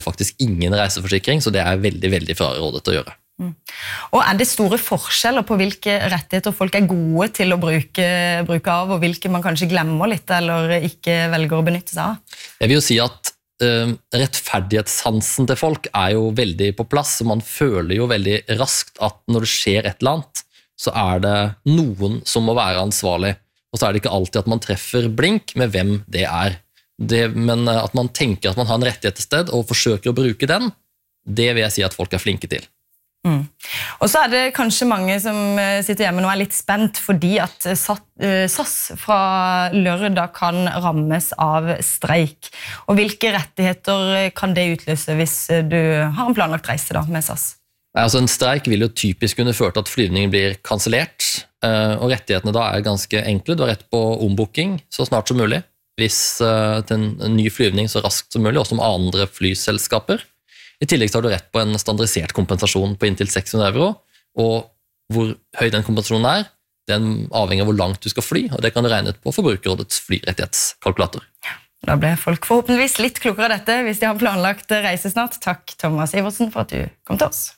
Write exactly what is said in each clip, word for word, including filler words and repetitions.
faktisk ingen reiseforsikring, så det er veldig, veldig frarådet å gjøre. Mm. Og er det store forskjeller på hvilke rettigheter folk er gode til å bruke, bruke av, og hvilke man kanskje glemmer litt, eller ikke velger å benytte seg av? Jeg vil jo si at uh, rettferdighetssansen til folk er jo veldig på plass, og man føler jo veldig raskt at når det skjer et eller annet, så er det noen som må være ansvarlig, og så er det ikke alltid at man treffer blink med hvem det er. Det, men at man tenker at man har en rettighet til sted, og forsøker å bruke den, det vil jeg si at folk er flinke til. Mm. Og så er det kanskje mange som sitter hjemme nå er litt spent, fordi at S A S fra lørdag kan rammes av streik. Og hvilke rettigheter kan det utløse hvis du har en planlagt reise da, med S A S? Altså en streik vil jo typisk kunne føre til at flyvningen blir kansellert, og rettighetene da er ganske enkle. Du har rett på ombooking så snart som mulig, hvis til en ny flyvning så raskt som mulig, også med andre flyselskaper. I tillegg så har du rett på en standardisert kompensasjon på inntil seks hundre euro, og hvor høy den kompensasjonen er, den avhenger av hvor langt du skal fly, og det kan du regne ut på Forbrukerrådets flyrettighetskalkulator. Da ble folk forhåpentligvis litt klokere av dette hvis de har planlagt reise snart. Takk Thomas Iversen for at du kom til oss.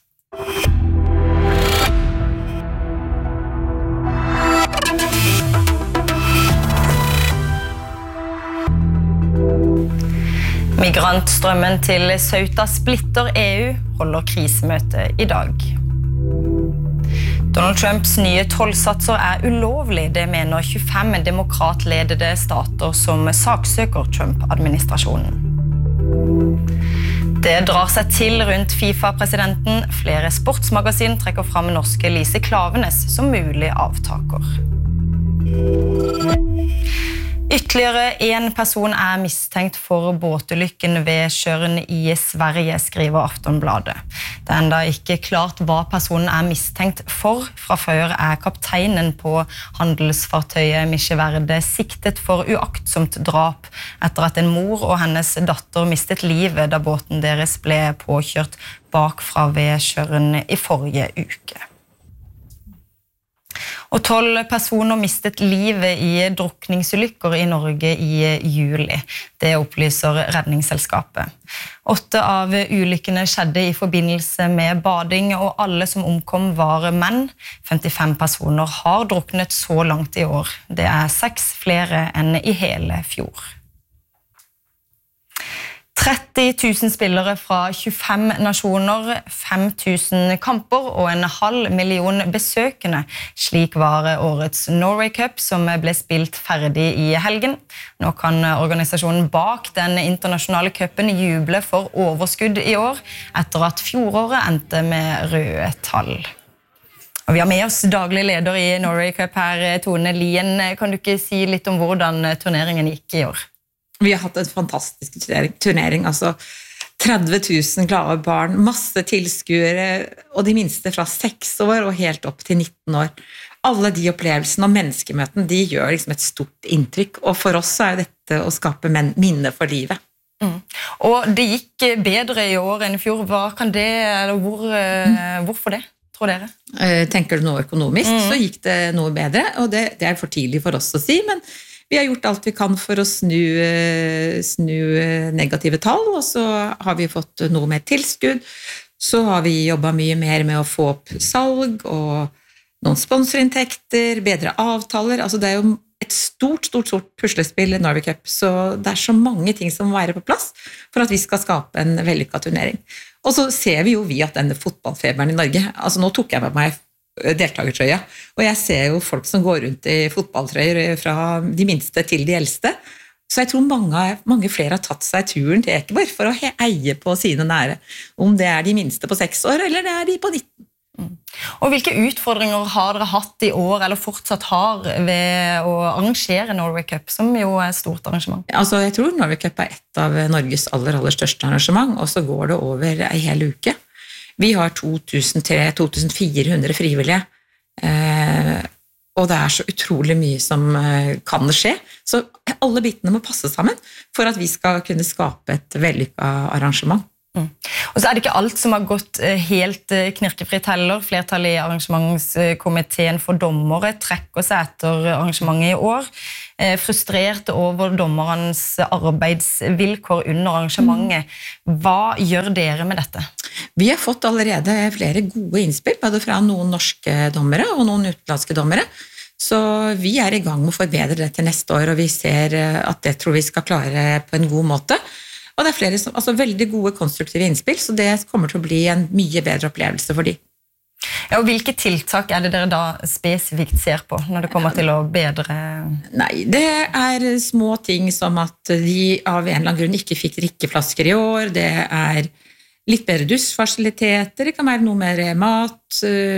Migrantstrømmen til Ceuta splitter E U, holder krisemøte i dag. Donald Trumps nye tollsatser er ulovlig, det mener tjuefem demokratledede stater som saksøker Trump-administrasjonen. Det drar seg til rundt FIFA-presidenten. Flere sportsmagasin trekker fram norske Lise Klavenes som mulig avtaker. Ytterligere en person er mistenkt for båtulykken ved Tjørn i Sverige, skriver Aftonbladet. Det er enda ikke klart hva personen er mistenkt for. Fra før er kapteinen på handelsfartøyet Miche Verde siktet for uaktsomt drap etter at en mor og hennes datter mistet livet da båten deres ble påkjørt bakfra ved Tjørn i forrige uke. Og tolv personer mistet livet i drukningsulykker i Norge i juli. Det opplyser Redningsselskapet. Åtte av ulykkene skjedde i forbindelse med bading, og alle som omkom var menn. femtifem personer har druknet så langt i år. Det er seks flere enn i hele fjor. tretti tusen spillere fra tjuefem nasjoner, fem tusen kamper og en halv million besøkende. Slik var årets Norway Cup som ble spilt ferdig i helgen. Nå kan organisasjonen bak den internasjonale cupen juble for overskudd i år, etter at fjoråret endte med røde tall. Og vi har med oss daglig leder i Norway Cup her, Tone Lien. Kan du ikke si litt om hvordan turneringen gikk i år? Vi har hatt en fantastisk turnering, altså tretti tusen glade barn, masse tilskuere, og de minste fra seks år og helt opp til nitten år. Alle de opplevelsene og menneskemøtene, de gjør liksom et stort inntrykk, og for oss er dette å skape minne for livet. Mm. Og det gikk bedre i år enn i fjor. Hva kan det, eller hvor, mm. hvorfor det, tror dere? Tenker du noe økonomisk, mm. så gikk det noe bedre, og det, det er for tidlig for oss å si, men vi har gjort alt vi kan for å snu, snu negative tall, og så har vi fått noe mer tilskudd. Så har vi jobbet mye mer med å få opp salg og noen sponsorinntekter, bedre avtaler. Altså det er jo et stort, stort, stort puslespill i Norway Cup, så det er så mange ting som må være på plass for at vi skal skape en vellykket turnering. Og så ser vi jo vi at denne fotballfeberen i Norge, altså nå tok jeg med meg deltakertrøya, og jeg ser jo folk som går rundt i fotballtrøyer fra de minste til de eldste, så jeg tror mange, mange flere har tatt seg turen til Ekeborg for å eie på sine nære, om det er de minste på seks år, eller det er de på nitten. Mm. Og hvilke utfordringer har dere hatt i år, eller fortsatt har, ved å arrangere Norway Cup, som jo er et stort arrangement? Altså, jeg tror Norway Cup er et av Norges aller, aller største arrangement, og så går det over en hel uke. Vi har to tusen tre til to tusen fire hundre frivillige, eh, og det er så utrolig mye som eh, kan skje. Så alle bitene må passe sammen for at vi skal kunne skape et vellykket arrangement. Mm. Og så er det ikke alt som har gått helt knirkefritt heller. Flertallet i arrangementskomiteen for dommere trekker seg etter arrangementet i år. Frustrert over dommerens arbeidsvilkår under arrangementet. Hva gjør dere med dette? Vi har fått allerede flere gode innspill, både fra noen norske dommere og noen utenlandske dommere. Så vi er i gang med å forbedre det til neste år, og vi ser at det tror vi skal klare på en god måte. Og det er flere som, altså veldig gode konstruktive innspill, så det kommer til å bli en mye bedre opplevelse for de. Ja, og hvilke tiltak er det dere da spesifikt ser på når det kommer til å bedre? Nei, det er små ting som at de av en eller annen grunn ikke fikk drikkeflasker i år, det er litt bedre dusjfasiliteter, det kan være noe mer mat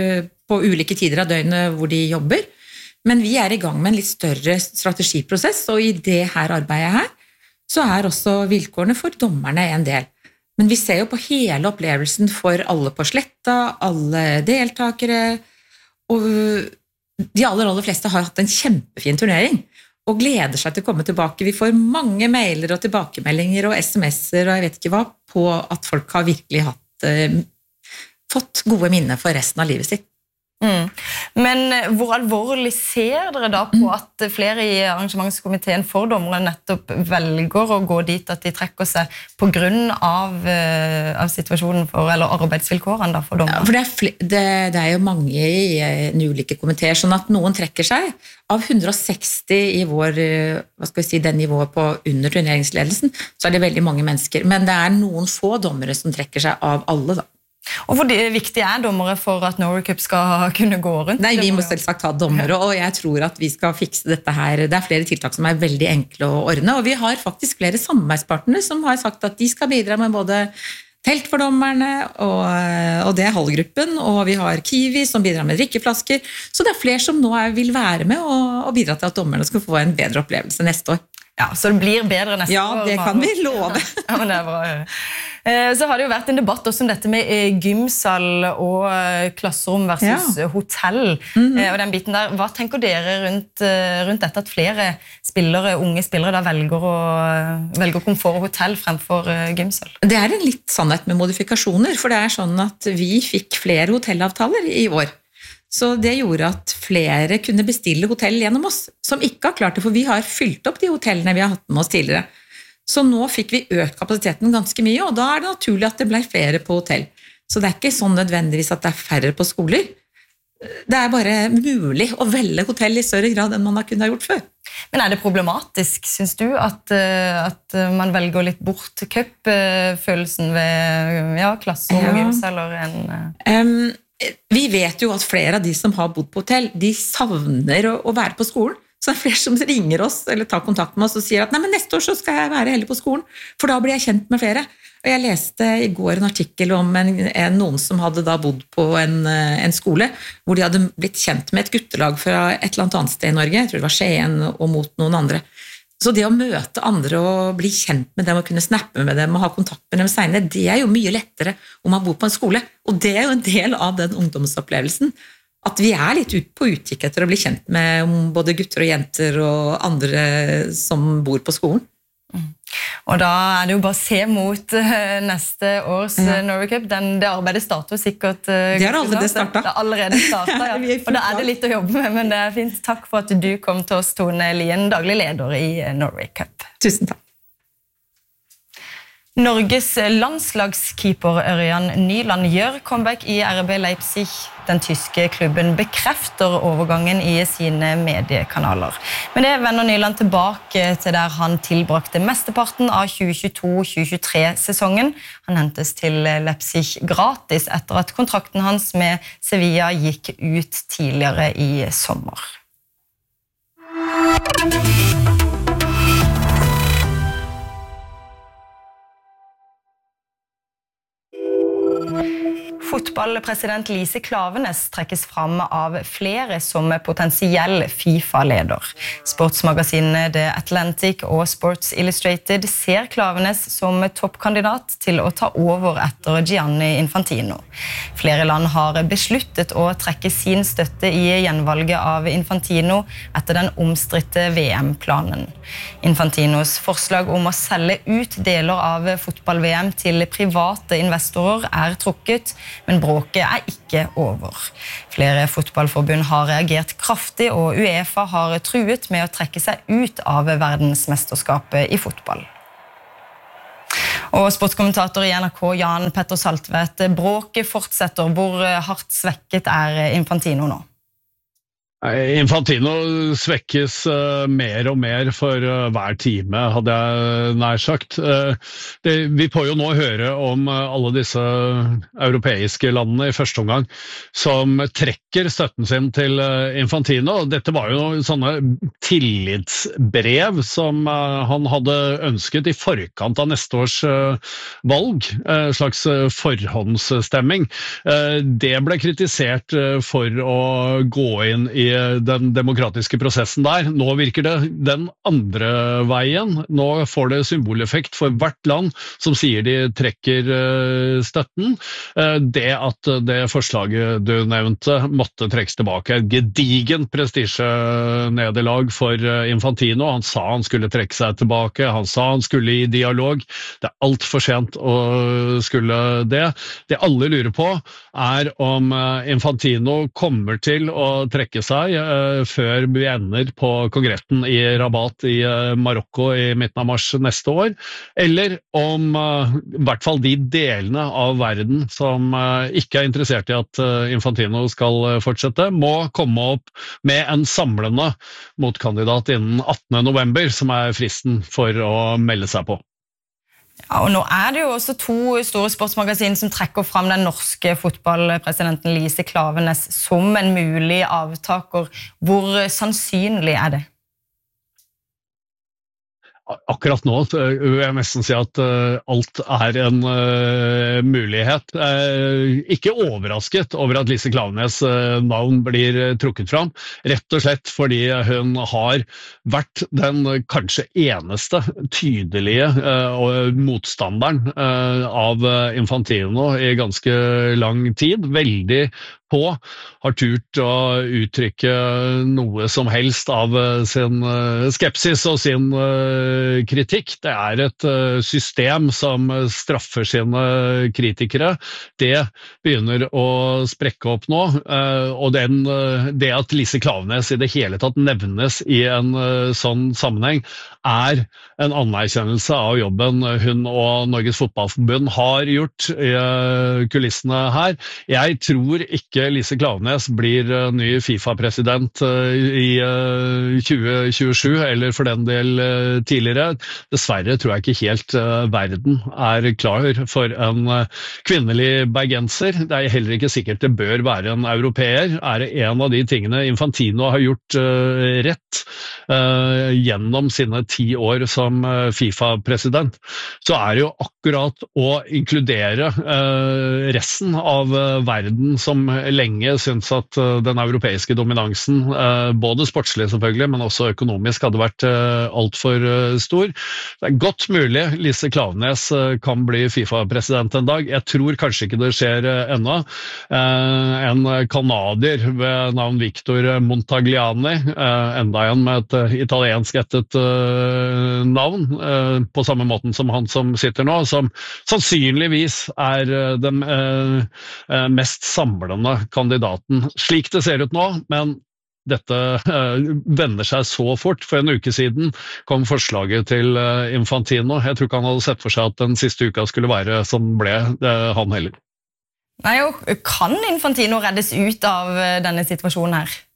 på ulike tider av døgnet hvor de jobber, men vi er i gang med en litt større strategiprosess, og i det her arbeidet her, så er også vilkårene for dommerne en del. Men vi ser jo på hele opplevelsen for alle på sletta, alle deltakere, og de aller, aller fleste har hatt en kjempefin turnering, og gleder seg til å komme tilbake. Vi får mange mailer og tilbakemeldinger og sms'er, og jeg vet ikke hva, på at folk har virkelig hatt, eh, fått gode minner for resten av livet sitt. Mm. Men hvor alvorlig ser dere da på at flere i arrangementskomiteen for dommere nettopp velger å gå dit at de trekker seg på grunn av, uh, av situasjonen for, eller arbeidsvilkårene da for dommere? Ja, for det er, det, det er jo mange i uh, ulike komiteer, sånn at noen trekker seg. Av hundre og seksti i vår, uh, hva skal vi si, den nivået på under turneringsledelsen, så er det veldig mange mennesker. Men det er noen få dommere som trekker seg av alle da. Og hvor viktig er dommere for at Norway Cup skal kunne gå rundt? Nei, vi må selvsagt ha dommere, og jeg tror at vi skal fikse dette her. Det er flere tiltak som er veldig enkle å ordne, og vi har faktisk flere samarbeidspartnere som har sagt at de skal bidra med både telt for dommerne, og, og det er Hall-gruppen, og vi har Kiwi som bidrar med drikkeflasker, så det er flere som nå er, vil være med og, og bidra til at dommerne skal få en bedre opplevelse neste år. Ja, så det blir bedre neste ja, år. Ja, det kan vi love. Ja, men det er bra å høre. Så har det jo vært en debatt også om dette med gymsal og klasserom versus ja. hotell. Mm-hmm. Og den biten der. Hva tenker dere rundt, rundt dette at flere spillere, unge spillere da velger, å, velger komfort og hotell fremfor gymsal? Det er en litt sannhet med modifikasjoner, for det er sånn at vi fikk flere hotellavtaler i år. Så det gjorde at flere kunne bestille hotell gjennom oss, som ikke har klart det, for vi har fylt opp de hotellene vi har hatt med oss tidligere. Så nå fikk vi økt kapasiteten ganske mye, og da er det naturlig at det ble flere på hotell. Så det er ikke sånn nødvendigvis at det er færre på skoler. Det er bare mulig å velge hotell i større grad enn man har kunnet ha gjort før. Men er det problematisk, synes du, at, at man velger litt bort cup-følelsen ved ja, klasser og gymsaler enn... Um, vi vet jo at flere av de som har bodd på hotell, de savner å, å være på skolen. Så det er flere som ringer oss eller tar kontakt med oss og sier at nei, men neste år så skal jeg være heller på skolen, for da blir jeg kjent med flere. Og jeg leste i går en artikkel om en, en, noen som hadde da bodd på en, en skole, hvor de hadde blitt kjent med et guttelag fra et eller annet sted i Norge, jeg tror det var Skien og mot noen andre. Så det å møte andre og bli kjent med dem og kunne snappe med dem og ha kontakt med dem senere, det er jo mye lettere om man bor på en skole. Og det er jo en del av den ungdomsopplevelsen. At vi er litt ut på utkikk etter å bli kjent med både gutter og jenter og andre som bor på skolen. Mm. Og da er det jo bare å se mot neste års ja. Norway Cup. Den, det arbeidet starter sikkert. Det har allerede startet. Det er allerede startet, ja. Og da er det litt å jobbe med, men det er fint. Takk for at du kom til oss, Tone Lien, daglig leder i Norway Cup. Tusen takk. Norges landslagskeeper Ørjan Nyland gjør comeback i R B Leipzig. Den tyske klubben bekrefter overgangen i sine mediekanaler. Men det vender Nyland tilbake til der han tilbrakte mesteparten av tjue tjueto tjue tjuetre-sesongen. Han hentes til Leipzig gratis etter at kontrakten hans med Sevilla gikk ut tidligere i sommer. Fotballpresident Lise Klaveness trekkes fram av flere som potensiell FIFA-leder. Sportsmagasinene The Atlantic og Sports Illustrated ser Klaveness som toppkandidat til å ta over etter Gianni Infantino. Flere land har besluttet å trekke sin støtte i gjenvalget av Infantino etter den omstridte V M-planen. Infantinos forslag om å selge ut deler av fotball-V M til private investorer er trukket, men bråket er ikke over. Flere fotballforbund har reagert kraftig, og UEFA har truet med å trekke seg ut av verdensmesterskapet i fotball. Og sportskommentator i N R K, Jan Petter Saltvedt, bråket fortsetter. Hvor hardt svekket er Infantino nå? Infantino svekkes uh, mer og mer for uh, hver time, hadde jeg nær sagt. Uh, det, vi får jo nå høre om uh, alle disse europeiske landene i første omgang som trekker støtten sin til uh, Infantino. Dette var jo sånne tillitsbrev som uh, han hadde ønsket i forkant av neste års uh, valg, uh, slags uh, forhåndsstemming. Uh, det ble kritisert uh, for å gå inn i den demokratiske prosessen der. Nå virker det den andre veien. Nå får det symboleffekt for hvert land som sier de trekker støtten. Det at det forslaget du nevnte måtte trekkes tilbake. Et gedigent prestisjenederlag for Infantino. Han sa han skulle trekke seg tilbake. Han sa han skulle i dialog. Det er alt for sent å skulle det. Det alle lurer på er om Infantino kommer til å trekke seg før vi ender på kongressen i Rabat i Marokko i midten av mars neste år, eller om i hvert fall de delene av verden som ikke er interessert i at Infantino skal fortsette, må komme opp med en samlende motkandidat innen attende november, som er fristen for å melde seg på. Ja, og nå er det jo også to store sportsmagasin som trekker fram den norske fotballpresidenten Lise Klaveness som en mulig avtaker. Hvor sannsynlig er det? Akkurat nå vil jeg nesten si at uh, alt er en uh, mulighet. Uh, ikke overrasket over at Lise Klaveness uh, navn blir uh, trukket fram, rett og slett fordi hun har vært den uh, kanskje eneste tydelige uh, motstanderen uh, av uh, Infantino i ganske lang tid. Veldig på, har turt å uttrykke noe som helst av sin skepsis og sin kritikk. Det er et system som straffer sine kritikere. Det begynner å sprekke opp nå, og den, det at Lise Klaveness i det hele tatt nevnes i en sånn sammenheng, er en anerkjennelse av jobben hun og Norges Fotballforbund har gjort i kulissene her. Jeg tror ikke Lise Klaveness blir ny FIFA-president i tjue tjuesju, eller for den del tidligere. Dessverre tror jeg ikke helt verden er klar for en kvinnelig bergenser. Det er heller ikke sikkert det bør være en europeer. Er det en av de tingene Infantino har gjort rett gjennom sine ti år som FIFA-president, så er det jo akkurat å inkludere resten av verden som lenge synes at den europeiske dominansen, både sportslig selvfølgelig, men også økonomisk, hadde vært alt for stor. Det er godt mulig Lise Klaveness kan bli FIFA-president en dag. Jeg tror kanskje ikke det skjer ennå. En kanadier ved navn Victor Montagliani, enda en med et italiensk ettet navn, på samme måten som han som sitter nå, som sannsynligvis er den mest samlende kandidaten. Slik det ser ut nå, men dette vender seg så fort. For en uke siden kom forslaget til Infantino. Jeg tror ikke han hadde sett for seg at den siste uka skulle være som ble han heller. Nei, og kan Infantino reddes ut av denne situasjonen her?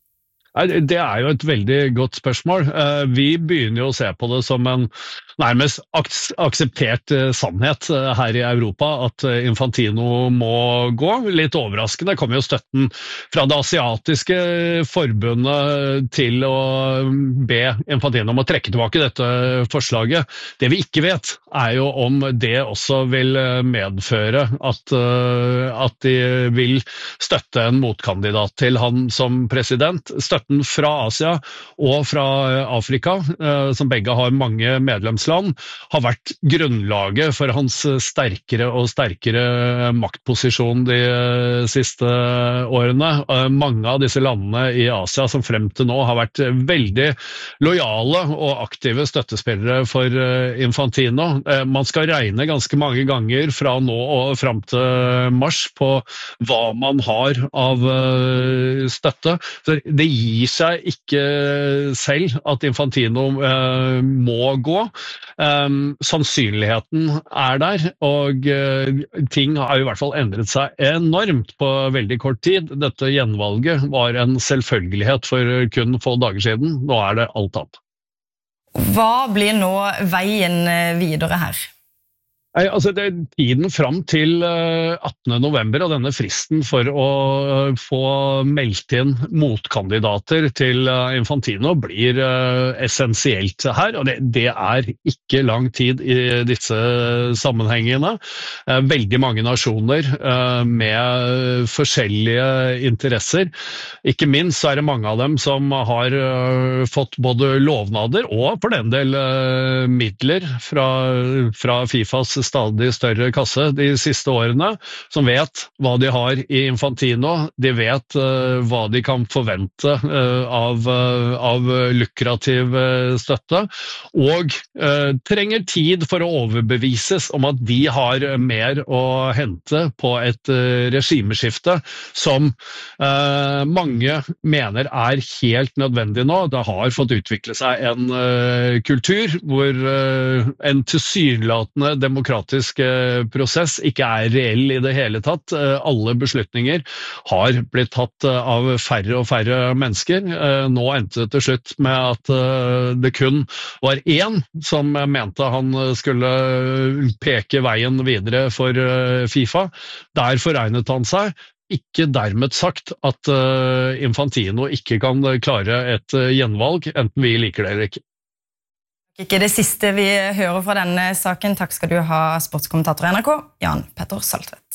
Det er jo et veldig godt spørsmål. Vi begynner jo å se på det som en nærmest akseptert sannhet her i Europa at Infantino må gå. Litt overraskende kommer jo støtten fra det asiatiske forbundet til å be Infantino om å trekke tilbake dette forslaget. Det vi ikke vet er jo om det også vil medføre at, at de vil støtte en motkandidat til han som president. Støtten fra Asia og fra Afrika, som begge har mange medlemsland, har vært grunnlaget for hans sterkere og sterkere maktposisjon de siste årene. Mange av disse landene i Asia som frem til nå har vært veldig lojale og aktive støttespillere for Infantino. Man skal regne ganske mange ganger fra nå og frem til mars på hva man har av støtte. Så det gir seg ikke selv at Infantino eh, må gå. Um, sannsynligheten er der, og uh, ting har i hvert fall endret seg enormt på veldig kort tid. Dette gjenvalget var en selvfølgelighet for kun få dager siden. Nå er det alt annet. Hva blir nå veien videre her? Nei, altså det er tiden frem til attende november og denne fristen for å få meldt inn motkandidater til Infantino blir essensielt her, og det, det er ikke lang tid i disse sammenhengene. Veldig mange nasjoner med forskjellige interesser. Ikke minst så er det mange av dem som har fått både lovnader og for den del midler fra, fra FIFAs stadig større kasse de siste årene, som vet hva de har i Infantino, de vet uh, hva de kan forvente uh, av, uh, av lukrativ uh, støtte, og uh, trenger tid for å overbevises om at de har mer å hente på et uh, regimeskifte som uh, mange mener er helt nødvendig nå. Det har fått utvikle seg en uh, kultur hvor uh, en tilsynelatende demokratisk prosess ikke er reell i det hele tatt. Alle beslutninger har blitt tatt av færre og færre mennesker. Nå endte det til slutt med at det kun var én som mente han skulle peke veien videre for FIFA. Der foregnet han seg. Ikke dermed sagt at Infantino ikke kan klare et gjenvalg, enten vi liker det eller ikke. Ikke det siste vi hører fra denne saken. Takk skal du ha, sportskommentator i N R K, Jan Petter Saltvedt.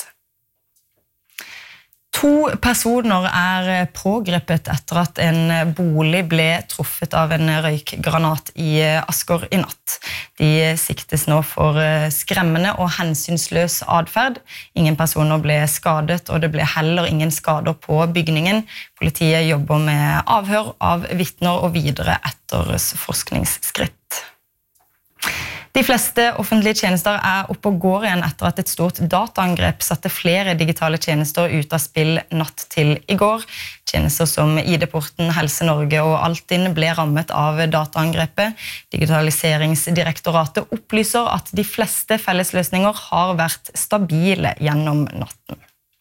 To personer er pågrepet etter at en bolig ble truffet av en røykgranat i Asker i natt. De siktes nå for skremmende og hensynsløs adferd. Ingen personer ble skadet, og det ble heller ingen skader på bygningen. Politiet jobber med avhør av vitner og videre etterforskningsskritt. De fleste offentlige tjenester er oppe og går igjen etter at et stort dataangrep satte flere digitale tjenester ut av spill natt til i går. Tjenester som I D-porten, Helse Norge og Altinn ble rammet av dataangrepet. Digitaliseringsdirektoratet opplyser at de fleste fellesløsninger har vært stabile gjennom natten.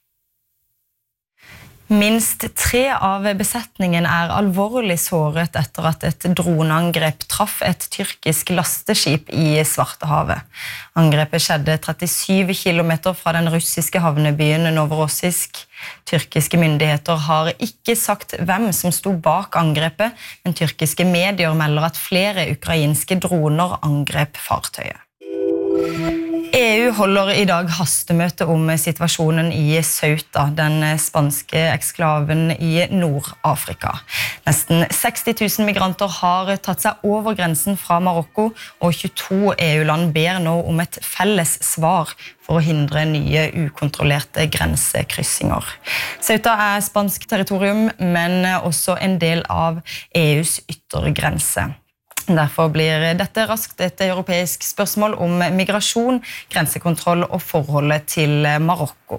Minst tre av besetningen er alvorlig såret etter at et droneangrep traff et tyrkisk lasteskip i Svartehavet. Angrepet skjedde trettisju kilometer fra den russiske havnebyen Novorossiysk. Tyrkiske myndigheter har ikke sagt hvem som sto bak angrepet, men tyrkiske medier melder at flere ukrainske droner angrep fartøyet. E U holder i dag hastemøte om situasjonen i Ceuta, den spanske eksklaven i Nord-Afrika. Nesten seksti tusen migranter har tatt seg over grensen fra Marokko, og tjueto E U-land ber nå om et felles svar for å hindre nye ukontrollerte grensekryssinger. Ceuta er spansk territorium, men også en del av E U's yttergrense. Derfor blir dette raskt et europeisk spørsmål om migrasjon, grensekontroll og forholdet til Marokko.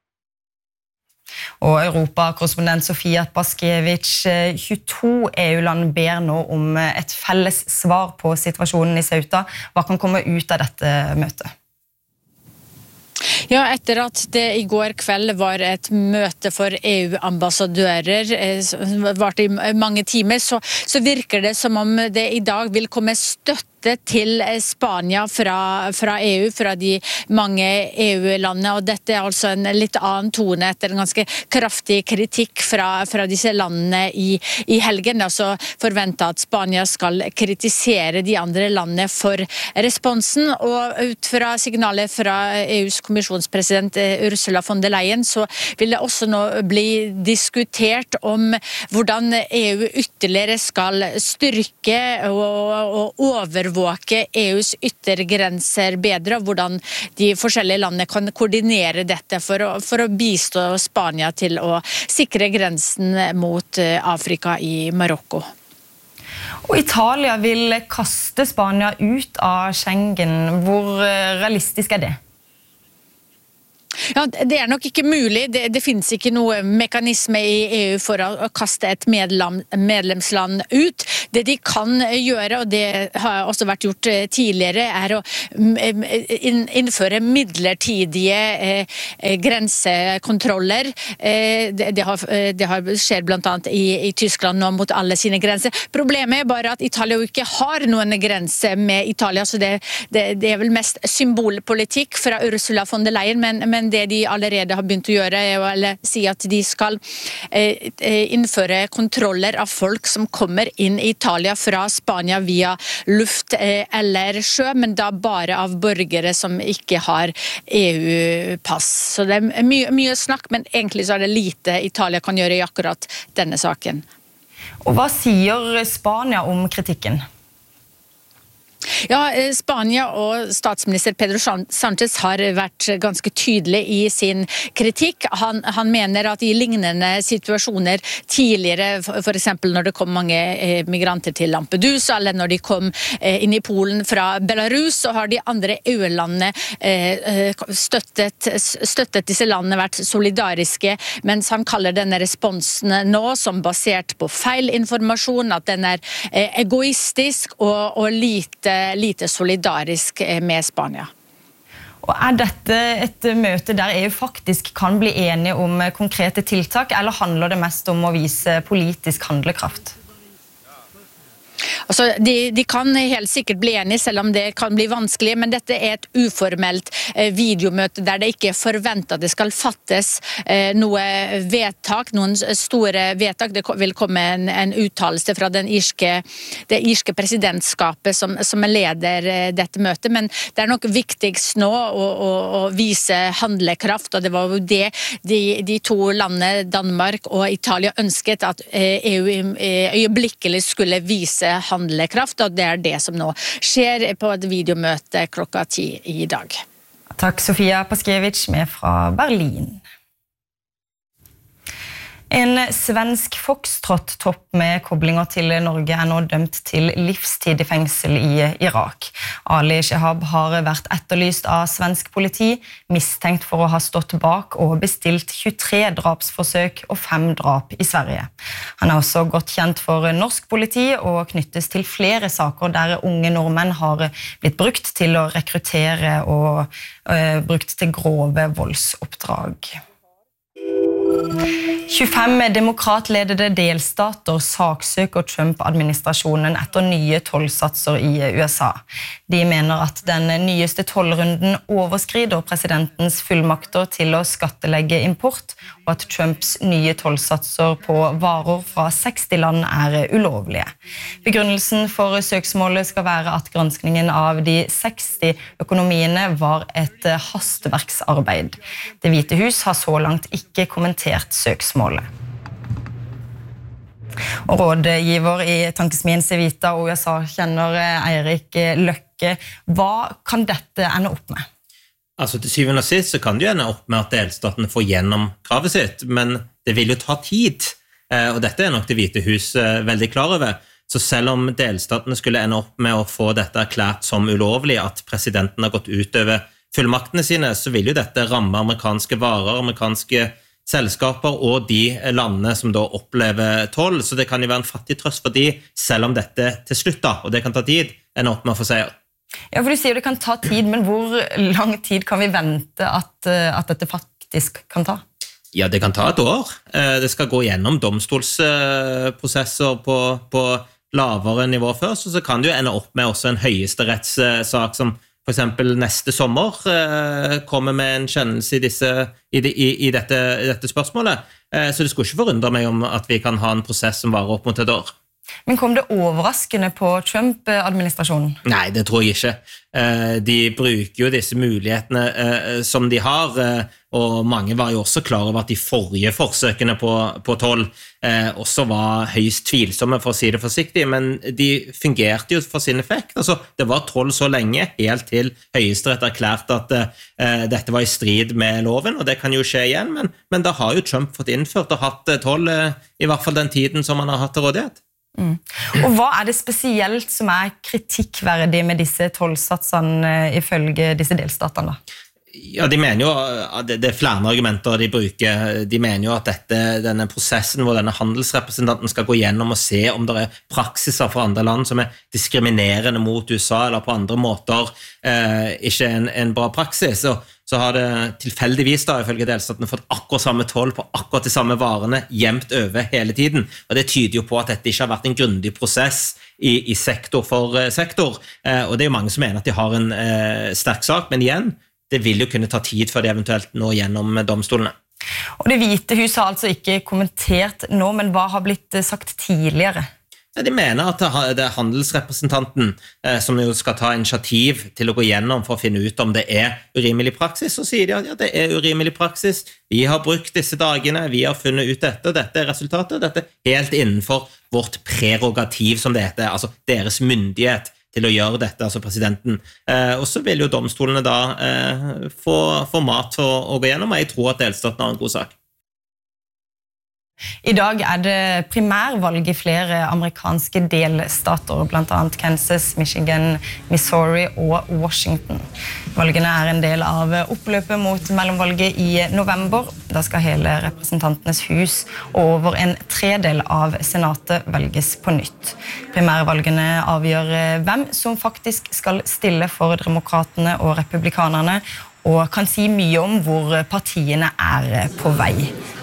Og Europa-korrespondent Sofia Paskiewicz, tjueto E U-land ber nå om et felles svar på situasjonen i Ceuta. Hva kan komme ut av dette møtet? Ja, etter at det i går kveld var et møte for E U-ambassadører, som varte i mange timer, så, så virker det som om det i dag vil komme støtte til Spania fra, fra E U, fra de mange E U-landene, og dette er altså en litt annen tone etter en ganske kraftig kritikk fra, fra disse landene i, i helgen. Altså forventet at Spania skal kritisere de andre landene for responsen, og ut fra signalet fra E U's kommisjonspresident Ursula von der Leyen, så vil det også nå bli diskutert om hvordan E U ytterligere skal styrke og, og over overvåke E U's yttergrenser bedre, og hvordan de forskjellige landene kan koordinere dette for å, for å bistå Spania til å sikre grensen mot Afrika i Marokko. Og Italia vil kaste Spania ut av Schengen. Hvor realistisk er det? Ja, det er nok ikke mulig. Det, det finnes ikke noe mekanisme i E U for å, å kaste et medlem, medlemsland ut. Det de kan gjøre, og det har også vært gjort tidligere, er å innføre midlertidige eh, grensekontroller. Eh, det, det, har, det har skjer blant annet i, i Tyskland nå mot alle sine grenser. Problemet er bare at Italia jo ikke har noen grense med Italia, så det, det, det er vel mest symbolpolitikk fra Ursula von der Leyen, men, men det de allerede har begynt å gjøre er å si at de skal eh, innføre kontroller av folk som kommer inn i Italia fra Spania via luft eh, eller sjø, men da bare av borgere som ikke har E U-pass. Så det er mye, mye snakk, men egentlig så er det lite Italia kan gjøre i akkurat denne saken. Og hva sier Spania om kritikken? Ja, Spania og statsminister Pedro Sánchez har vært ganske tydelig i sin kritikk. Han, han mener at i lignende situasjoner tidligere, for eksempel når det kom mange migranter til Lampedusa, eller når de kom inn i Polen fra Belarus, så har de andre E U-landene støttet, støttet disse landene, vært solidariske, mens han kaller denne responsen nå som basert på feil informasjon, at den er egoistisk og, og lite lite solidarisk med Spania. Og er dette et møte der E U faktisk kan bli enige om konkrete tiltak, eller handler det mest om å vise politisk handlekraft? Altså, de, de kan helt sikkert bli enige, selv om det kan bli vanskelig, men dette er et uformelt eh, videomøte der det ikke er forventet at det skal fattes eh, noe vedtak, noen store vedtak. Det vil komme en, en uttalelse fra den irske, det irske presidentskapet som, som leder eh, dette møtet, men det er nok viktigst nå å, å, å vise handlekraft, og det var jo det de, de to landene, Danmark og Italia, ønsket at eh, E U eh, øyeblikkelig skulle vise handlekraft, og det er det som nå skjer på et videomøte klokka ti i dag. Takk, Sofia Paskiewicz med fra Berlin. En svensk foxtrot-topp med koblinger til Norge er nå dømt til livstid i fengsel i Irak. Ali Shehab har vært etterlyst av svensk politi, mistenkt for å ha stått bak og bestilt tjuetre drapsforsøk og fem drap i Sverige. Han er også godt kjent for norsk politi og knyttes til flere saker der unge nordmenn har blitt brukt til å rekruttere og øh, brukt til grove voldsoppdrag. tjuefem demokratledede delstater saksøker Trump-administrasjonen etter nye tollsatser i U S A. De mener at den nyeste tollrunden overskrider presidentens fullmakter til å skattelegge import, og at Trumps nye tollsatser på varer fra seksti land er ulovlige. Begrunnelsen for søksmålet skal være at granskningen av de seksti økonomiene var et hastverksarbeid. Det Hvite hus har så langt ikke kommentert søksmålet. Og rådgiver i tankesmien Civita og U S A kjenner Eirik Løkke. Hva kan dette ende opp med? Altså til syvende og sist så kan det jo ende opp med at delstatene får gjennom kravet sitt, men det vil jo ta tid, og dette er nok det Hvite hus veldig klar over. Så selv om delstatene skulle ende opp med å få dette erklært som ulovlig, at presidenten har gått utover fullmaktene sine, så vil jo dette ramme amerikanske varer, amerikanske selskaper og de landene som da opplever toll, så det kan jo være en fattig trøst for de, selv om dette til slutt da, og det kan ta tid, ender opp med å få seier. Ja, for du sier det kan ta tid, men hvor lang tid kan vi vente at, at dette faktisk kan ta? Ja, det kan ta et år. Det skal gå gjennom domstolsprosesser på, på lavere nivå først, og så kan det jo ende opp med også en høyesterettssak som for eksempel neste sommer kommer med en kjennelse i, disse, i, de, i, i, dette, i dette spørsmålet. Så det skulle ikke forundre meg om at vi kan ha en prosess som varer opp mot et år. Men kom det overraskende på Trump-administrasjonen? Nei, det tror jeg ikke. De bruker jo disse mulighetene som de har, og mange var jo også klar over at de forrige forsøkene på, på toll også var høyst tvilsomme, for å si det forsiktig, men de fungerte jo for sin effekt. Altså, det var toll så lenge, helt til Høyesterett erklærte at uh, dette var i strid med loven, og det kan jo skje igjen, men, men da har jo Trump fått innført og hatt toll, uh, i hvert fall den tiden som han har hatt til rådighet. Mm. Og hva er det spesielt som er kritikkverdig med disse tollsatsene ifølge disse delstatene da? Ja, de mener jo, det er flere argumenter de bruker. De mener jo at dette, denne prosessen hvor denne handelsrepresentanten skal gå gjennom og se om det er praksiser fra andre land som er diskriminerende mot U S A eller på andre måter eh, ikke en, en bra praksis. Og så har det tilfeldigvis da, ifølge delstatene, fått akkurat samme toll på akkurat de samme varene jevnt over hele tiden. Og det tyder jo på at dette ikke har vært en grundig prosess i, i sektor for eh, sektor. Eh, og det er jo mange som mener at de har en eh, sterk sak, men igjen, det vil jo kunne ta tid før de eventuelt når gjennom domstolene. Og Det hvite hus har altså ikke kommentert nå, men hva har blitt sagt tidligere? De mener at det er handelsrepresentanten som jo skal ta initiativ til å gå gjennom for å finne ut om det er urimelig praksis, og sier de at ja, det er urimelig praksis, vi har brukt disse dagene, vi har funnet ut dette, dette er resultatet, dette er helt innenfor vårt prerogativ, som det heter, altså deres myndighet til å gjøre dette, altså presidenten. Eh, og så vil jo domstolene da eh, få, få mat for å gå gjennom, og jeg tror at delstaten har en god sak. I dag er det primærvalg i flere amerikanske delstater, blant annet Kansas, Michigan, Missouri og Washington. Valgene er en del av oppløpet mot mellomvalget i november. Da skal hele representantenes hus og over en tredel av senatet velges på nytt. Primærvalgene avgjør hvem som faktisk skal stille for demokratene og republikanerne, og kan si mye om hvor partiene er på vei.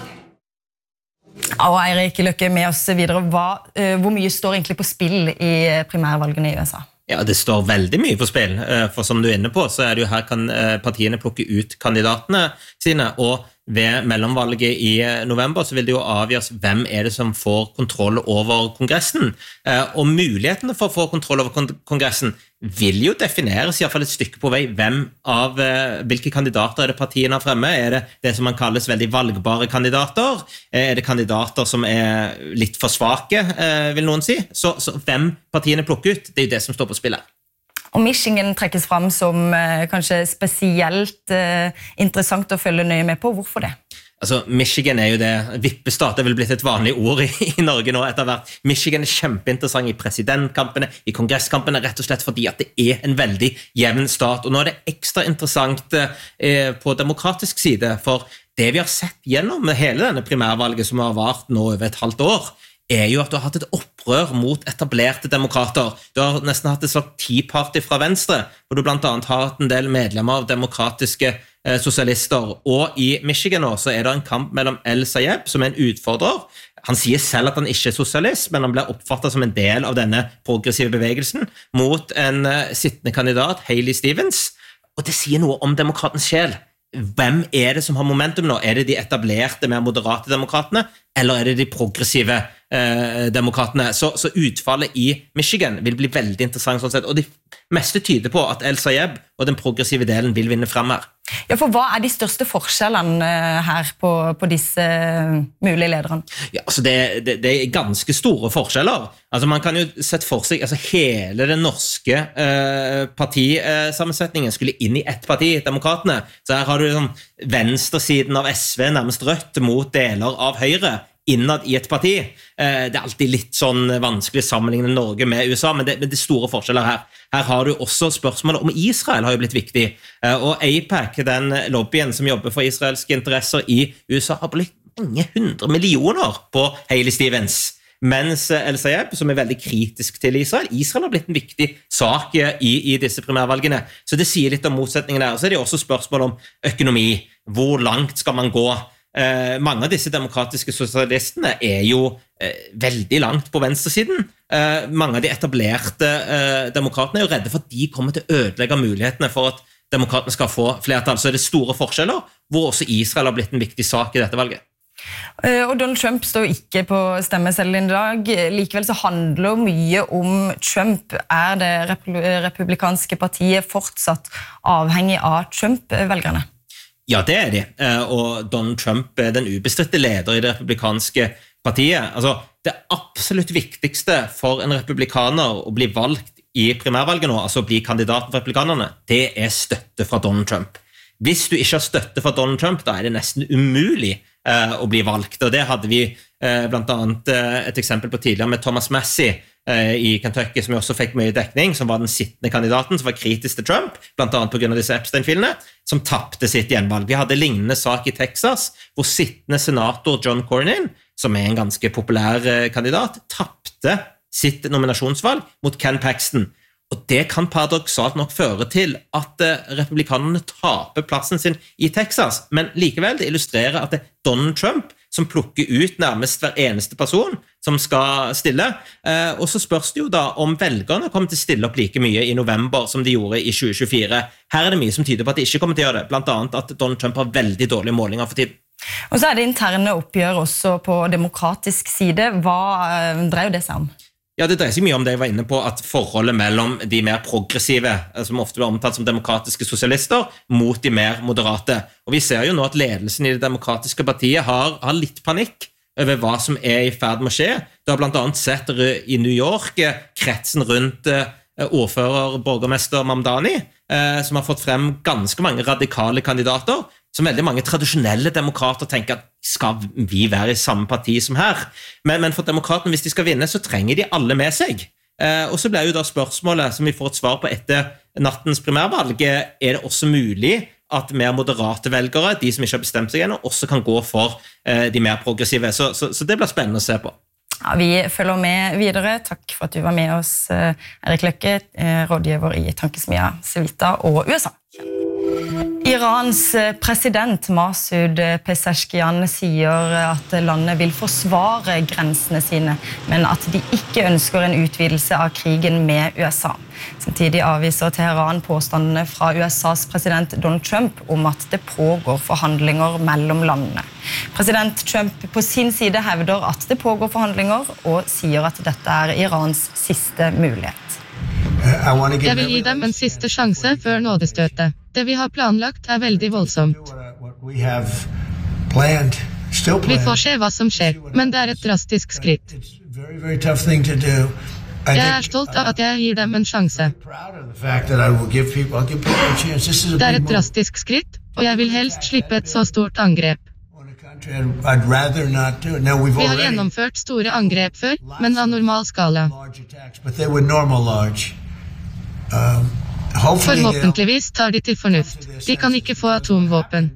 Og Eirik Løkke, med oss videre. Hva, hvor mye står egentlig på spill i primærvalgene i U S A? Ja, det står veldig mye på spill, for som du er inne på, så er det jo her kan partiene plukke ut kandidatene sine, og ved mellomvalget i november så vil det jo avgjøres hvem er det som får kontroll over kongressen, og mulighetene for å få kontroll over kongressen vil jo defineres i hvert fall et stykke på vei. Hvem av hvilke kandidater er det partiene har fremme? Er det det som man kalles veldig valgbare kandidater? Er det kandidater som er litt for svake, vil noen si? Så, så hvem partiene plukker ut, det er jo det som står på spillet. Og Michigan trekkes fram som eh, kanskje spesielt eh, interessant å følge nøye med på. Hvorfor det? Altså, Michigan er jo det, vippestat, det er vel blitt et vanlig ord i, i Norge nå etter hvert. Michigan er kjempeinteressant i presidentkampene, i kongresskampene, rett og slett fordi at det er en veldig jevn stat. Og nå er det ekstra interessant eh, på demokratisk side, for det vi har sett gjennom hele denne primærvalget som har vart nå over et halvt år, er jo at du har hatt et opprør mot etablerte demokrater. Du har nesten hatt et slags Tea-party fra venstre, hvor du blant annet har hatt en del medlemmer av demokratiske eh, sosialister. Og i Michigan nå så er det en kamp mellom El-Sayeb, som er en utfordrer. Han sier selv at han ikke er sosialist, men han ble oppfattet som en del av denne progressive bevegelsen, mot en eh, sittende kandidat, Hailey Stevens. Og det sier noe om demokratens sjel. Hvem er det som har momentum nå? Er det de etablerte, mer moderate demokratene, eller er det de progressive eh, demokratene? Så, så utfallet i Michigan vil bli veldig interessant sånn sett, og det meste tyder på at El-Sayeb og den progressive delen vil vinne frem her. Ja, for hva er de største forskjellene her på, på disse mulige lederne? Ja, altså det, det, det er ganske store forskjeller. Altså man kan jo sette for seg, altså hele den norske eh, partisammensetningen skulle inn i ett parti, demokratene. Så her har du sånn, venstresiden av S V, nærmest rødt, mot deler av Høyre, innad i et parti. Det er alltid litt sånn vanskelig å sammenligne Norge med U S A, men det, men det er store forskjeller her. Her har du også spørsmålet om Israel har jo blitt viktig, og AIPAC, den lobbyen som jobber for israelske interesser i U S A, har blitt mange hundre millioner på Hailey Stevens. mens El-Sayeb, som er veldig kritisk til Israel, Israel har blitt en viktig sak i, i disse primærvalgene, så det sier litt om motsetningen der. Så er det også spørsmål om økonomi, hvor langt skal man gå? Eh, mange av disse demokratiske sosialistene er jo eh, veldig langt på venstresiden. Eh, mange av de etablerte eh, demokratene er jo redde for at de kommer til å ødelegge mulighetene for at demokratene skal få flertall. Så er det store forskjeller, hvor også Israel har blitt en viktig sak i dette valget. Og Donald Trump står ikke på stemmeseddelen i dag. Likevel så handler mye om Trump. Er det republikanske partiet fortsatt avhengig av Trump-velgerne? Ja, det er de. Og Donald Trump er den ubestridte leder i det republikanske partiet. Altså, det absolutt viktigste for en republikaner å bli valgt i primærvalget nå, altså å bli kandidat for republikanerne, det er støtte fra Donald Trump. Hvis du ikke har støtte fra Donald Trump, da er det nesten umulig eh, å bli valgt. Og det hadde vi eh, blant annet eh, et eksempel på tidligere med Thomas Massie eh, i Kentucky, som også fikk mye dekning, som var den sittende kandidaten, som var kritisk til Trump, blant annet på grunn av disse Epstein-filene, som tappte sitt gjenvalg. Vi hadde lignende sak i Texas, hvor sittende senator John Cornyn, som er en ganske populær eh, kandidat, tappte sitt nominasjonsvalg mot Ken Paxton. Og det kan paradoksalt nok føre til at republikanerne taper plassen sin i Texas, men likevel det illustrerer at det er Donald Trump som plukker ut nærmest hver eneste person som skal stille. Og så spørs det jo da om velgerne kommer til å stille opp like mye i november som de gjorde i tjue tjuefire. Her er det mye som tyder på at de ikke kommer til å gjøre det, blant annet at Donald Trump har veldig dårlige målinger for tiden. Og så er det interne oppgjør også på demokratisk side. Hva dreier det seg om? Ja, det dreier seg mye om det jeg var inne på, at forholdet mellom de mer progressive, som ofte blir omtalt som demokratiske sosialister, mot de mer moderate. Og vi ser jo nå at ledelsen i det demokratiske partiet har, har litt panikk over hva som er i ferd med å skje. Det har blant annet sett i New York kretsen rundt ordfører, borgermester Mamdani, som har fått frem ganske mange radikale kandidater, som veldig mange tradisjonelle demokrater tenker at skal vi være i samme parti som her? Men, men for demokratene, hvis de skal vinne, så trenger de alle med seg. Eh, og så blir jo da spørsmålet som vi får et svar på etter nattens primærvalg, er det også mulig at mer moderate velgere, de som ikke har bestemt seg ennå, også kan gå for eh, de mer progressive. Så, så, så det blir spennende å se på. Ja, vi følger med videre. Takk for at du var med oss, Erik Løkke, rådgiver i tankesmia Civita og U S A. Irans president Masoud Pezeshkian sier at landet vil forsvare grensene sine, men at de ikke ønsker en utvidelse av krigen med U S A. Samtidig avviser Teheran påstandene fra U S A's president Donald Trump om at det pågår forhandlinger mellom landene. President Trump på sin side hevder at det pågår forhandlinger og sier at dette er Irans siste mulighet. Jeg vil gi dem en siste sjanse før nådestøtet. Det vi har planlagt er veldig voldsomt. Vi får se hva som skjer, men det er et drastisk skritt. Jeg er stolt av at jeg gir dem en sjanse. Det er et drastisk skritt, og jeg vil helst slippe et så stort angrep. Vi har gjennomført store angrep før, men av normal skala. Forhåpentligvis tar de til fornuft. De kan ikke få atomvåpen.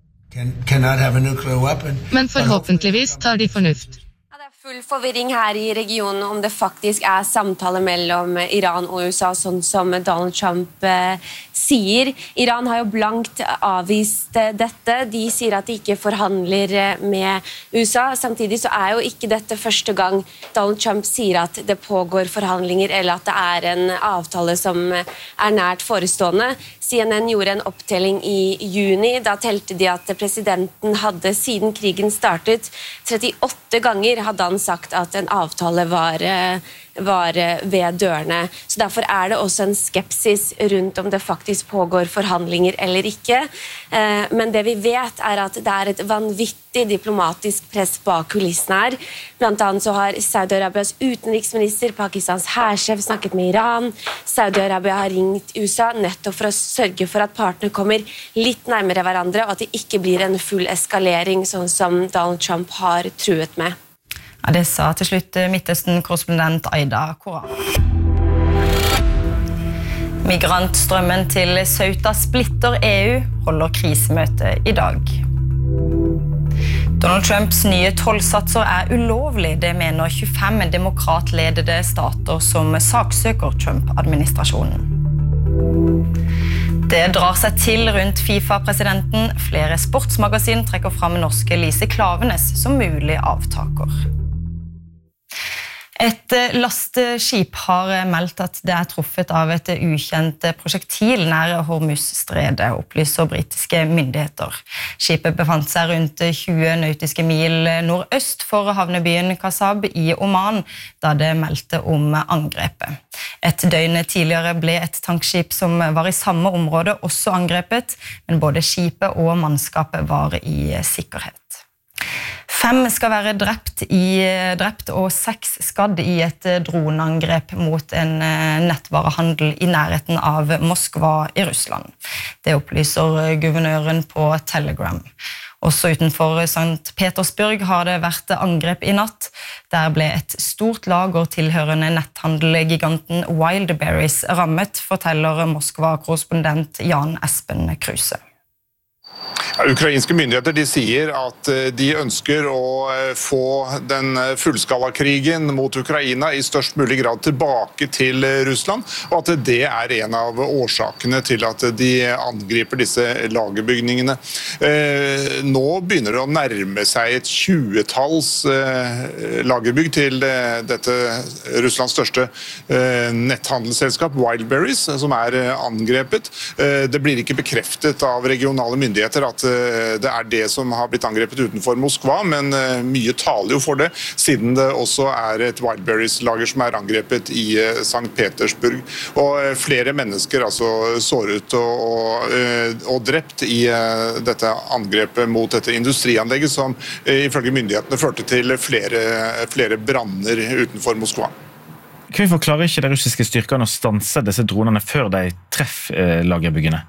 Men forhåpentligvis tar de fornuft. Full forvirring her i regionen om det faktisk er samtale mellom Iran og U S A, sånn som Donald Trump eh, sier. Iran har jo blankt avvist eh, dette. De sier at de ikke forhandler eh, med U S A. Samtidig så er jo ikke dette første gang Donald Trump sier at det pågår forhandlinger, eller at det er en avtale som er nært forestående. C N N gjorde en opptelling i juni. Da telte de at presidenten hadde siden krigen startet trettiåtte ganger hadde han sagt at en avtale var, var ved dørene. Så derfor er det også en skepsis rundt om det faktisk pågår forhandlinger eller ikke. Men det vi vet er at det er et vanvittig diplomatisk press bak kulissene her. Blant annet så har Saudi-Arabias utenriksminister, Pakistans hærsjef, snakket med Iran. Saudi-Arabia har ringt U S A nettopp for å sørge for at partene kommer litt nærmere hverandre, og at det ikke blir en full eskalering, sånn som Donald Trump har truet med. Ja, det sa til slutt Midtøsten-korrespondent Aida Koran. Migrantstrømmen til Ceuta splitter E U, holder krisemøte i dag. Donald Trumps nye tollsatser er ulovlig, det mener tjuefem demokratledede stater som saksøker Trump-administrasjonen. Det drar seg til rundt FIFA-presidenten. Flere sportsmagasin trekker fram norske Lise Klaveness som mulig avtaker. Et lasteskip har meldt at det er truffet av et ukjent prosjektil nær Hormuz-stredet, opplyser britiske myndigheter. Skipet befant seg rundt tjue nautiske mil nordøst for havnebyen Kasab i Oman, da det meldte om angrepet. Et døgn tidligere ble et tankskip som var i samme område også angrepet, men både skipet og mannskapet var i sikkerhet. Fem skal være drept, i, drept og seks skadd i et droneangrep mot en nettvarehandel i nærheten av Moskva i Russland. Det opplyser guvernøren på Telegram. Også utenfor Sankt Petersburg har det vært angrep i natt. Der ble et stort lager tilhørende netthandelgiganten Wildberries rammet, forteller Moskva-korrespondent Jan Espen Kruse. Ja, ukrainske myndigheter de sier at de ønsker å få den fullskalakrigen mot Ukraina i størst mulig grad tilbake til Russland, og at det er en av årsakene til at de angriper disse lagerbygningene. Nå begynner det å nærme seg et tjuetalls lagerbygg til dette Russlands største netthandelsselskap, Wildberries, som er angrepet. Det blir ikke bekreftet av regionale myndigheter at det er det som har blitt angrepet utenfor Moskva, men mye taler jo for det, siden det også er et Wildberries-lager som er angrepet i Sankt Petersburg. Og flere mennesker altså såret og, og, og drept i dette angrepet mot dette industrianlegget, som ifølge myndighetene førte til flere, flere branner utenfor Moskva. Hvorfor klarer ikke de russiske styrkene å stanse disse dronene før de treffer lagerbyggene?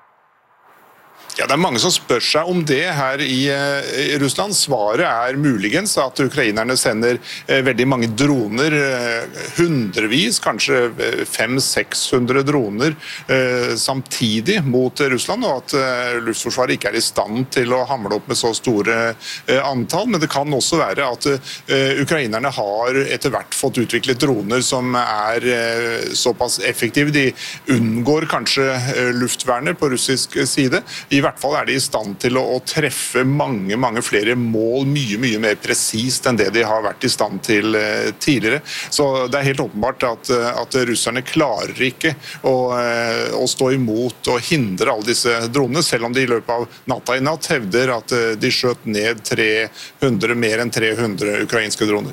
Ja, det er mange som spør seg om det her i, i Russland. Svaret er muligens at ukrainerne sender eh, veldig mange droner, eh, hundrevis, kanskje fem til seks hundre droner eh, samtidig mot Russland, og at eh, luftforsvaret ikke er i stand til å hamle opp med så store eh, antall. Men det kan også være at eh, ukrainerne har etter hvert fått utviklet droner som er eh, såpass effektive. De unngår kanskje eh, luftvernet på russisk side. I I hvert fall er de i stand til å, å treffe mange, mange flere mål mye, mye mer presist enn det de har vært i stand til eh, tidligere. Så det er helt åpenbart at, at russerne klarer ikke å, eh, å stå imot og hindre alle disse dronene, selv om de i løpet av natta i natt hevder at eh, de skjøt ned tre hundre, mer enn tre hundre ukrainske droner.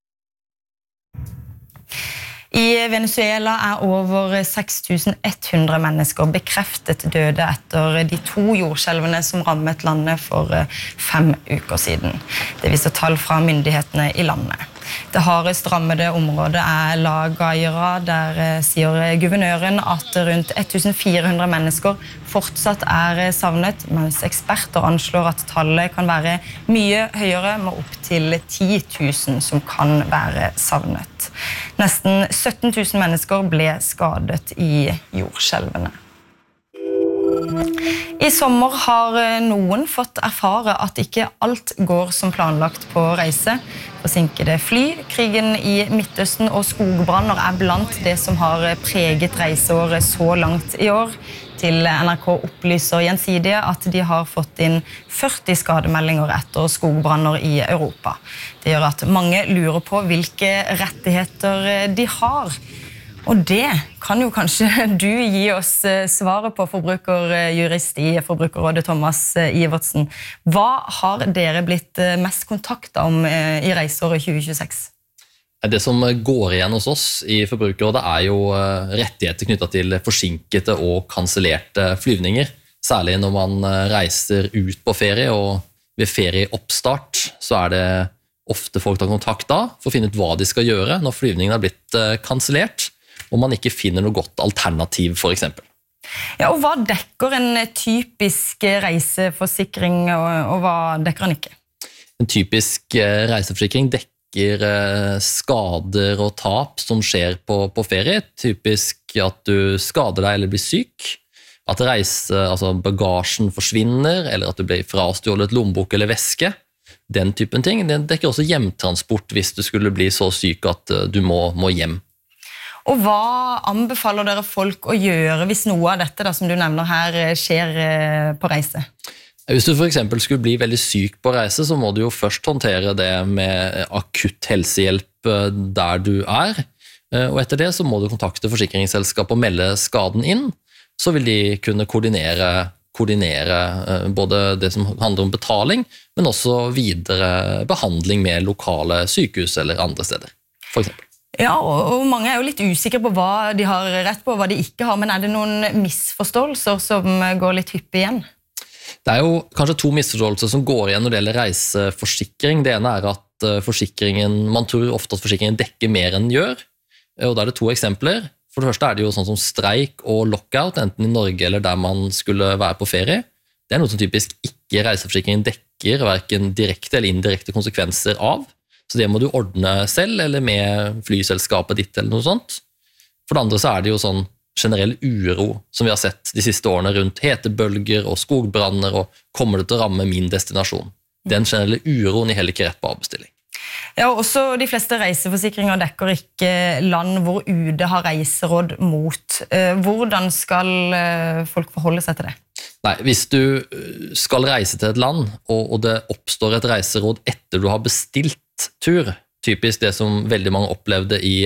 I Venezuela er over seks tusen ett hundre mennesker bekreftet døde etter de to jordskjelvene som rammet landet for fem uker siden. Det viser tall fra myndighetene i landet. Det hardest rammede området er La Gaira, der sier guvernøren at rundt fjorten hundre mennesker fortsatt er savnet, mens eksperter anslår at tallet kan være mye høyere, med opp til ti tusen som kan være savnet. Nesten sytten tusen mennesker ble skadet i jordskjelvene. I sommer har noen fått erfare at ikke alt går som planlagt på reise. Forsinkede fly, krigen i Midtøsten og skogbranner er blant det som har preget reiseåret så langt i år. Til N R K opplyser Gjensidige at de har fått inn førti skademeldinger etter skogbranner i Europa. Det gjør at mange lurer på hvilke rettigheter de har. Og det kan jo kanskje du gi oss svaret på, forbrukerjurist i Forbrukerrådet Thomas Ivertsen. Hva har dere blitt mest kontaktet om i reiseåret tjue tjueseks? Det som går igjen hos oss i Forbrukerrådet er jo rettigheter knyttet til forsinkete og kansellerte flyvninger. Særlig når man reiser ut på ferie, og ved ferieoppstart så er det ofte folk tar kontakt da for å finne ut hva de skal gjøre når flyvningen har blitt kansellert, og man ikke finner noe godt alternativ, for eksempel. Ja, og hva dekker en typisk reiseforsikring, og, og hva dekker den ikke? En typisk reiseforsikring dekker skader og tap som skjer på, på ferie. Typisk at du skader deg eller blir syk, at reise, altså bagasjen forsvinner, eller at du blir frastjålet lommebok eller veske. den typen ting. Det dekker også hjemtransport hvis du skulle bli så syk at du må, må hjem. Og hva anbefaler dere folk å gjøre hvis noe av dette da, som du nevner her skjer på reise? Hvis du for eksempel skulle bli veldig syk på reise, så må du jo først håndtere det med akutt helsehjelp der du er. Og etter det så må du kontakte forsikringsselskap og melde skaden inn. Så vil de kunne koordinere, koordinere både det som handler om betaling, men også videre behandling med lokale sykehus eller andre steder, for eksempel. Ja, og mange er jo litt usikre på hva de har rett på, og hva de ikke har, men er det noen misforståelser som går litt hyppig igjen? Det er jo kanskje to misforståelser som går igjen når det gjelder reiseforsikring. Det ene er at forsikringen, man tror ofte at forsikringen dekker mer enn den gjør, og da er det to eksempler. For det første er det jo sånn som streik og lockout, enten i Norge eller der man skulle være på ferie. Det er noe som typisk ikke reiseforsikringen dekker, hverken direkte eller indirekte konsekvenser av. Så det må du ordne selv, eller med flyselskapet ditt eller noe sånt. For det andre så er det jo sånn generell uro som vi har sett de siste årene rundt hetebølger og skogbranner, og kommer det til å ramme min destinasjon. Den generelle uroen i heller ikke rett på avbestilling. Ja, og også de fleste reiseforsikringer dekker ikke land hvor U D har reiseråd mot. Hvordan skal folk forholde seg til det? Nei, hvis du skal reise til et land, og det oppstår et reiseråd etter du har bestilt tur, typisk det som veldig mange opplevde i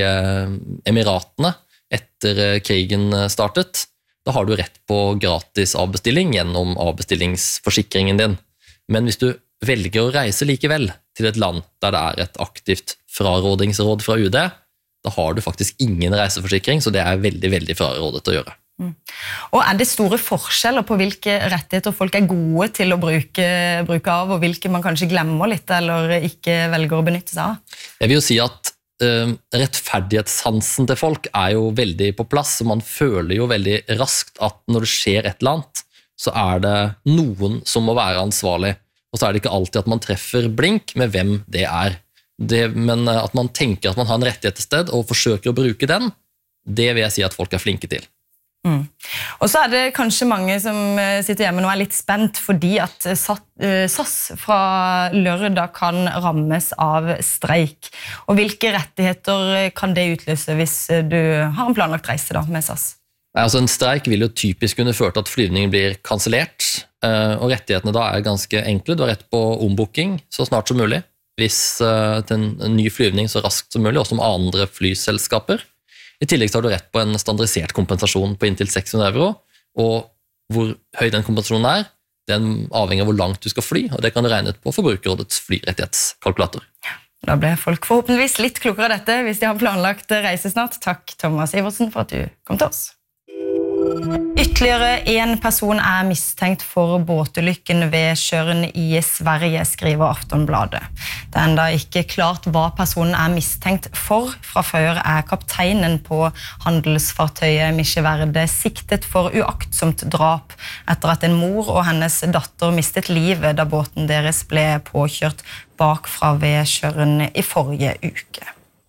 Emiratene etter krigen startet, da har du rett på gratis avbestilling gjennom avbestillingsforsikringen din. Men hvis du velger å reise likevel til et land der det er et aktivt frarådingsråd fra U D, da har du faktisk ingen reiseforsikring, så det er veldig, veldig frarådet å gjøre. Mm. Og er det store forskjeller på hvilke rettigheter folk er gode til å bruke, bruke av, og hvilke man kanskje glemmer litt, eller ikke velger å benytte seg av? Jeg vil jo si at uh, rettferdighetssansen til folk er jo veldig på plass, og man føler jo veldig raskt at når det skjer et eller annet, så er det noen som må være ansvarlig. Og så er det ikke alltid at man treffer blink med hvem det er. Det, men at man tenker at man har en rettighet til sted og forsøker å bruke den, det vil jeg si at folk er flinke til. Mm. Og så er det kanskje mange som sitter hjemme og er litt spent fordi at S A S fra lørdag kan rammes av streik. Og hvilke rettigheter kan det utløse hvis du har en planlagt reise da, med S A S? Nei, altså en streik vil jo typisk kunne føre til at flyvningen blir kansellert, og rettighetene da er ganske enkle. Du har rett på ombooking så snart som mulig, hvis til en ny flyvning så raskt som mulig, også med andre flyselskaper. I tillegg så har du rett på en standardisert kompensasjon på inntil seks hundre euro, og hvor høy den kompensasjonen er, den avhenger av hvor langt du skal fly, og det kan du regne ut på Forbrukerrådets flyrettighetskalkulator. Da ble folk forhåpentligvis litt klokere av dette hvis de har planlagt reise snart. Takk Thomas Iversen for at du kom til oss. Ytterligere en person er mistenkt for båtulykken ved Tjørn i Sverige, skriver Aftonbladet. Det er enda ikke klart hva personen er mistenkt for. Fra før er kapteinen på handelsfartøyet Misje Verde siktet for uaktsomt drap etter at en mor og hennes datter mistet livet da båten deres ble påkjørt bakfra ved Tjørn i forrige uke.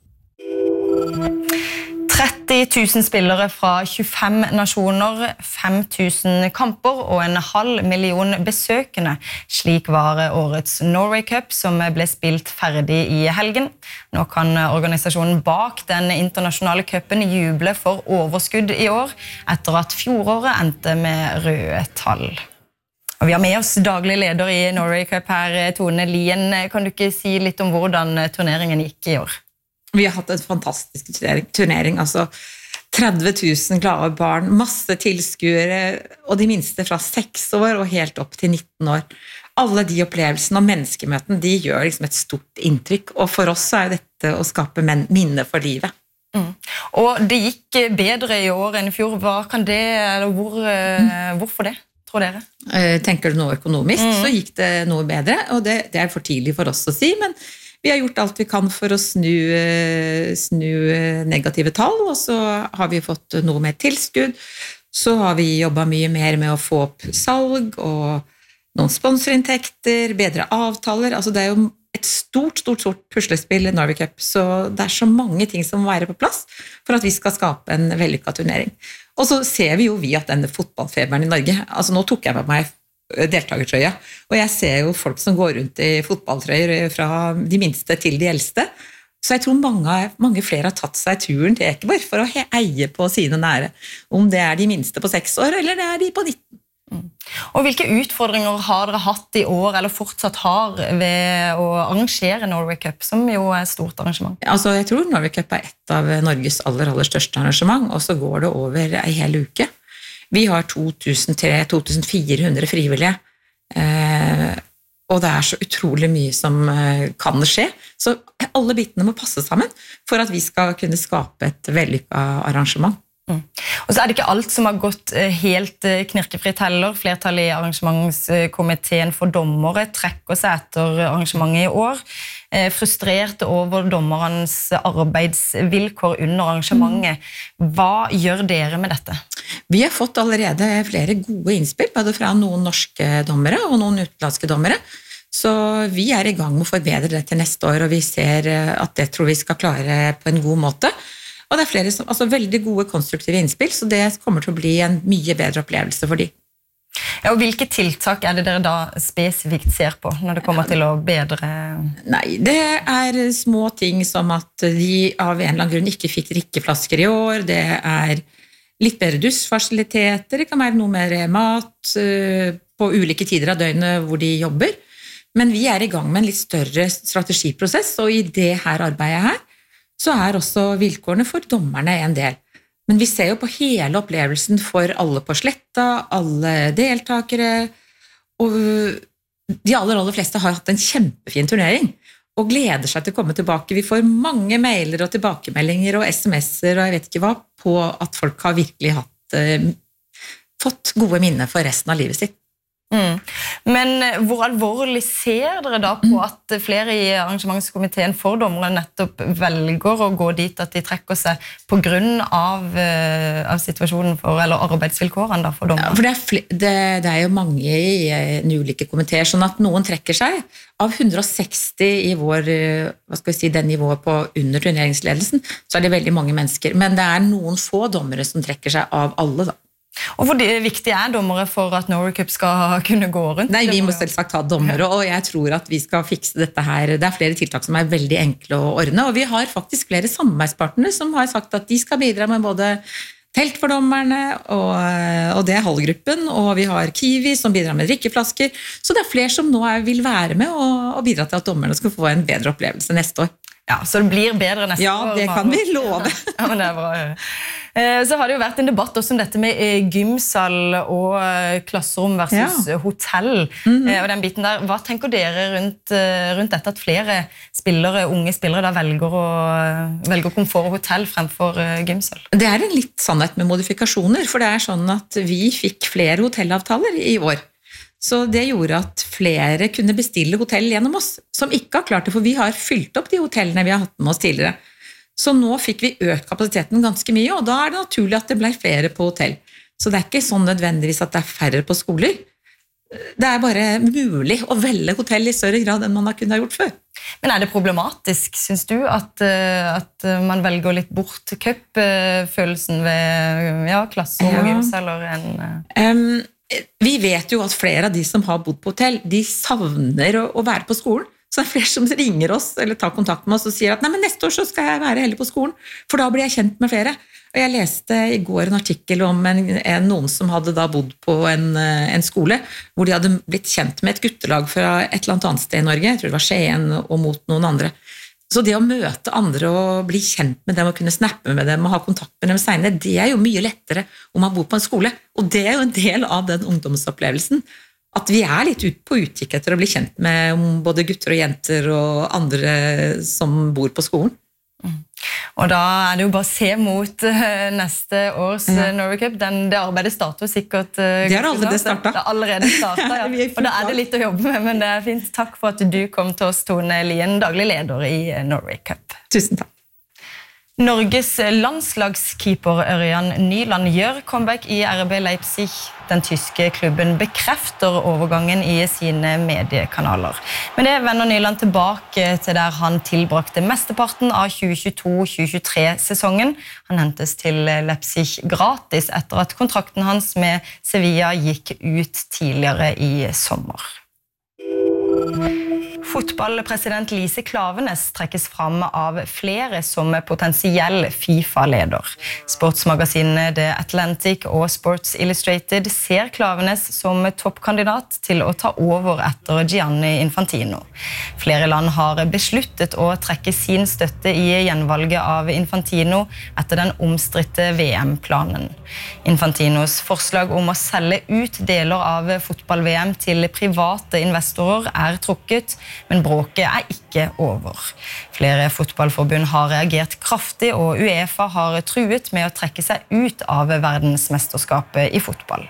tretti tusen spillere fra tjuefem nasjoner, fem tusen kamper og en halv million besøkende. Slik var årets Norway Cup som ble spilt ferdig i helgen. Nå kan organisasjonen bak den internasjonale cupen juble for overskudd i år, etter at fjoråret endte med røde tall. Og vi har med oss daglig leder i Norway Cup her, Tone Lien. Kan du ikke si litt om hvordan turneringen gikk i år? Vi har hatt en fantastisk turnering, turnering altså tretti tusen glade barn, masse tilskuere, og de minste fra seks år og helt opp til nitten år. Alle de opplevelsene og menneskemøten, de gjør liksom et stort inntrykk, og for oss er dette å skape minne for livet. Mm. Og det gikk bedre i år enn i fjor. Hva kan det, eller hvor, mm. hvorfor det, tror dere? Tenker du noe økonomisk, mm. så gikk det noe bedre, og det, det er for tidlig for oss å si, men vi har gjort alt vi kan for å snu, snu negative tall, og så har vi fått noe mer tilskudd. Så har vi jobbet mye mer med å få opp salg og noen sponsorinntekter, bedre avtaler. Altså det er jo et stort, stort, stort puslespill i Norway Cup, så det er så mange ting som må være på plass for at vi skal skape en vellykket turnering. Og så ser vi jo vi at denne fotballfeberen i Norge, altså nå tok jeg med meg deltakertrøya. Og jeg ser jo folk som går rundt i fotballtrøyer fra de minste til de eldste. Så jeg tror mange, mange flere har tatt seg turen til Ekeborg for å eie på sine nære. Om det er de minste på seks år, eller det er de på nitten. Mm. Og hvilke utfordringer har dere hatt i år, eller fortsatt har, ved å arrangere Norway Cup, som jo er et stort arrangement? Altså, jeg tror Norway Cup er et av Norges aller, aller største arrangement, og så går det over en hel uke. Vi har to tusen tre til to tusen fire hundre frivillige, eh, og det er så utrolig mye som kan skje. Så alle bitene må passe sammen for at vi skal kunne skape et vellykket arrangement. Mm. Og så er det ikke alt som har gått helt knirkefritt heller. Flertallet i arrangementskomiteen for dommere trekker seg etter arrangementet i år. Frustrerte over dommerens arbeidsvilkår under arrangementet. Hva gjør dere med dette? Vi har fått allerede flere gode innspill, både fra noen norske dommere og noen utenlandske dommere. Så vi er i gang med å forbedre det til neste år, og vi ser at det tror vi skal klare på en god måte. Og det er flere som, altså veldig gode konstruktive innspill, så det kommer til å bli en mye bedre opplevelse for de. Ja, og hvilke tiltak er det dere da spesifikt ser på når det kommer til å bedre? Nei, det er små ting som at de av en eller annen grunn ikke fikk drikkeflasker i år, det er litt bedre dussfasiliteter, det kan være noe mer mat på ulike tider av døgnet hvor de jobber. Men vi er i gang med en litt større strategiprosess, og i det her arbeidet her, så er også vilkårene for dommerne en del. Men vi ser jo på hele opplevelsen for alle på sletta, alle deltakere, og de aller, aller fleste har hatt en kjempefin turnering, og gleder seg til å komme tilbake. Vi får mange mailer og tilbakemeldinger og sms'er, og jeg vet ikke hva, på at folk har virkelig hatt, eh, fått gode minner for resten av livet sitt. Mm. Men hvor alvorlig ser dere da på at flere i arrangementskomiteen for dommere nettopp velger å gå dit at de trekker seg på grunn av, uh, av situasjonen for, eller arbeidsvilkårene da for dommere? Ja, for det er, det, det er jo mange i uh, ulike komiteer, sånn at noen trekker seg. Av hundre og seksti i vår, uh, hva skal vi si, den nivået på under turneringsledelsen, så er det veldig mange mennesker. Men det er noen få dommere som trekker seg av alle da. Og hvor viktig er dommere for at Norway Cup skal kunne gå rundt? Nei, vi må selvsagt ha dommere, og jeg tror at vi skal fikse dette her. Det er flere tiltak som er veldig enkle å ordne, og vi har faktisk flere samarbeidspartnere som har sagt at de skal bidra med både telt for dommerne, og, og det er Hallgruppen, og vi har Kiwi som bidrar med drikkeflasker, så det er flere som nå vil være med og, og bidra til at dommerne skal få en bedre opplevelse neste år. Ja, så det blir bedre neste ja, år. Ja, det kan vi love. Ja, men det er bra. Så har det jo vært en debatt også om dette med gymsal og klasserom versus ja. hotell. Mm-hmm. Og den biten der. Hva tenker dere rundt, rundt dette at flere spillere, unge spillere da velger, å, velger komfort og hotell fremfor gymsal? Det er en litt sannhet med modifikasjoner, for det er sånn at vi fikk flere hotellavtaler i år. Så det gjorde at flere kunne bestille hotell gjennom oss, som ikke har klart det, for vi har fylt opp de hotellene vi har hatt med oss tidligere. Så nå fikk vi økt kapasiteten ganske mye, og da er det naturlig at det ble flere på hotell. Så det er ikke sånn nødvendigvis at det er færre på skoler. Det er bare mulig å velge hotell i større grad enn man har kunnet ha gjort før. Men er det problematisk, synes du, at, at man velger litt bort cup-følelsen ved ja, klasserom og gymsal eller en... Um, Vi vet jo at flere av de som har bodd på hotell, de savner å, å være på skolen. Så det er flere som ringer oss eller tar kontakt med oss og sier at nei, men neste år så skal jeg være heller på skolen, for da blir jeg kjent med flere. Og jeg leste i går en artikkel om en, en, noen som hadde da bodd på en, en skole, hvor de hadde blitt kjent med et guttelag fra et eller annet sted i Norge, jeg tror det var Skien og mot noen andre. Så det å møte andre og bli kjent med dem og kunne snappe med dem og ha kontakt med dem senere, det er jo mye lettere om man bor på en skole. Og det er jo en del av den ungdomsopplevelsen. At vi er litt ut på utkikk etter å bli kjent med både gutter og jenter og andre som bor på skolen. Mm. Og da er det jo bare å se mot neste års ja. Norway Cup. Den, det arbeidet starter sikkert. Uh, det har allerede startet. Det har allerede startet, ja. Og da er det litt å jobbe med, men det er fint. Takk for at du kom til oss, Tone Lien, daglig leder i Norway Cup. Tusen takk. Norges landslagskeeper Ørjan Nyland gjør comeback i R B Leipzig. Den tyske klubben bekrefter overgangen i sine mediekanaler. Men det vender Nyland tilbake til der han tilbrakte mesteparten av tjue tjueto tjue tjuetre-sesongen. Han hentes til Leipzig gratis etter at kontrakten hans med Sevilla gikk ut tidligere i sommer. Fotballpresident Lise Klaveness trekkes fram av flere som potensiell FIFA-leder. Sportsmagasinene The Atlantic og Sports Illustrated ser Klaveness som toppkandidat til å ta over etter Gianni Infantino. Flere land har besluttet å trekke sin støtte i gjenvalget av Infantino etter den omstridte V M-planen. Infantinos forslag om å selge ut deler av fotball-V M til private investorer er trukket, men bråket er ikke over. Flere fotballforbund har reagert kraftig, og UEFA har truet med å trekke seg ut av verdensmesterskapet i fotball.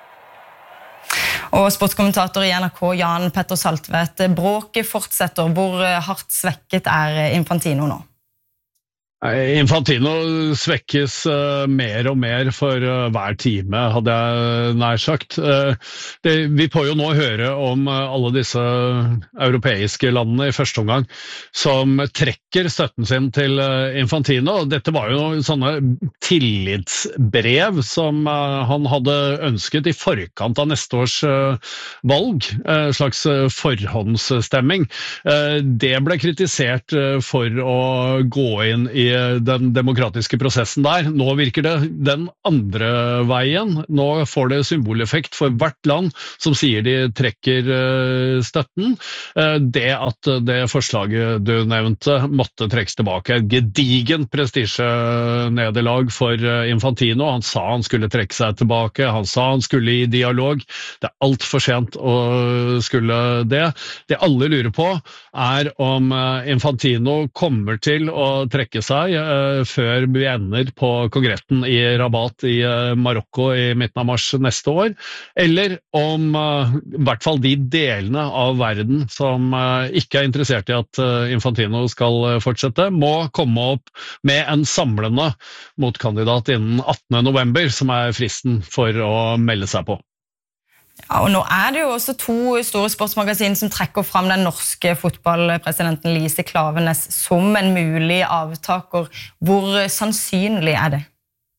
Og sportskommentator i N R K, Jan Petter Saltvedt, bråket fortsetter. Hvor hardt svekket er Infantino nå? Infantino svekkes uh, mer og mer for uh, hver time, hadde jeg nær sagt. Uh, det, vi får jo nå høre om uh, alle disse europeiske landene i første omgang som trekker støtten sin til uh, Infantino. Dette var jo sånne tillitsbrev som uh, han hadde ønsket i forkant av neste års uh, valg, uh, slags uh, forhåndsstemming. Uh, det ble kritisert uh, for å gå inn i den demokratiske prosessen der. Nå virker det den andre veien. Nå får det symboleffekt for hvert land som sier de trekker støtten. Det at det forslaget du nevnte måtte trekkes tilbake. Et gedigent prestisjenederlag for Infantino. Han sa han skulle trekke seg tilbake. Han sa han skulle i dialog. Det er alt for sent å skulle det. Det alle lurer på er om Infantino kommer til å trekke seg før vi ender på kongressen i Rabat i Marokko i midten av mars neste år, eller om i hvert fall de delene av verden som ikke er interessert i at Infantino skal fortsette, må komme opp med en samlende motkandidat innen attende november, som er fristen for å melde seg på. Ja, og nå er det jo også to store sportsmagasin som trekker fram den norske fotballpresidenten Lise Klaveness som en mulig avtaker. Hvor sannsynlig er det?